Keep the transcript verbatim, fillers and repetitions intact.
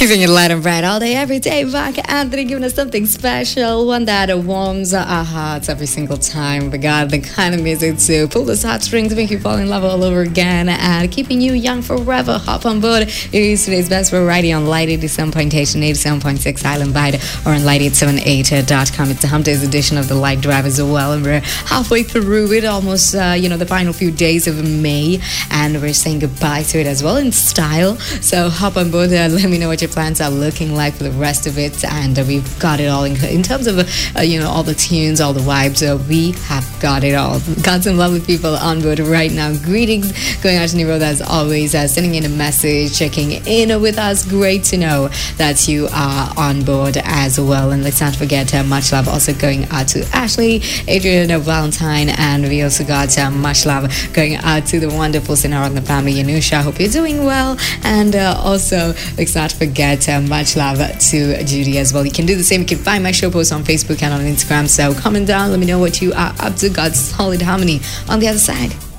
Keeping it light and bright all day, every day. Vodka Anthony giving us something special, one that warms our hearts every single time. We got the kind of music to pull those heartstrings to make you fall in love all over again and keeping you young forever. Hop on board. It is today's best variety on Light eighty-seven point eight and eighty-seven point six Island Bite or on light eight seven eight dot com. It's the hump day's edition of the Light Drive as well, and we're halfway through it, almost, uh, you know, the final few days of May, and we're saying goodbye to it as well in style. So hop on board. Uh, let me know what your plans are looking like for the rest of it, and uh, we've got it all in, in terms of uh, you know, all the tunes, all the vibes. Uh, we have got it all. Got some lovely people on board right now. Greetings going out to Nero, as always, uh, sending in a message, checking in with us. Great to know that you are on board as well. And let's not forget uh, much love also going out to Ashley, Adrian, uh, Valentine, and we also got uh, much love going out to the wonderful Sinaragna family. Yanusha, hope you're doing well. And uh, also let's not forget uh, much love to Judy as well. You can do the same. You can find my show posts on Facebook and on Instagram. So comment down, let me know what you are up to. God's solid harmony on the other side.